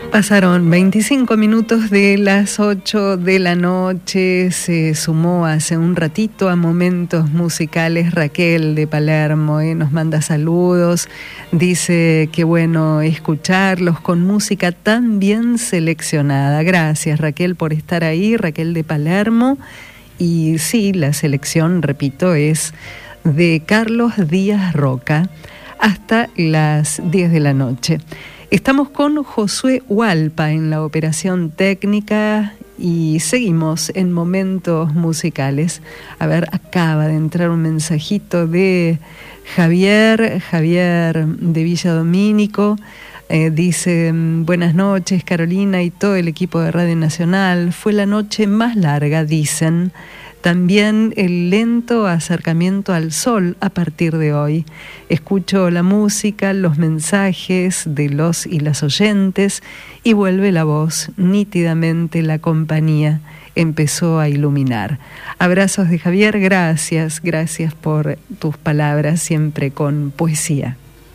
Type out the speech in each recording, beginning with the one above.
Pasaron 25 minutos de las 8 de la noche, se sumó hace un ratito a Momentos Musicales Raquel de Palermo, nos manda saludos, dice que bueno escucharlos con música tan bien seleccionada. Gracias Raquel por estar ahí, Raquel de Palermo. Y sí, la selección, repito, es de Carlos Díaz Roca hasta las 10 de la noche. Estamos con Josué Hualpa en la operación técnica y seguimos en Momentos Musicales. A ver, acaba de entrar un mensajito de Javier de Villa Domínico. Dice, buenas noches Carolina y todo el equipo de Radio Nacional. Fue la noche más larga, dicen. También el lento acercamiento al sol a partir de hoy. Escucho la música, los mensajes de los y las oyentes y vuelve la voz, nítidamente la compañía empezó a iluminar. Abrazos de Javier, gracias por tus palabras, siempre con poesía.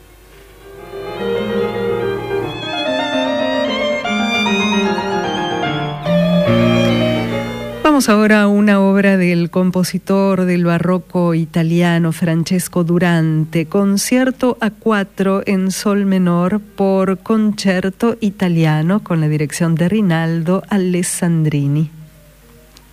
Vamos ahora a una obra del compositor del barroco italiano Francesco Durante, concierto a 4 en sol menor por Concerto Italiano con la dirección de Rinaldo Alessandrini.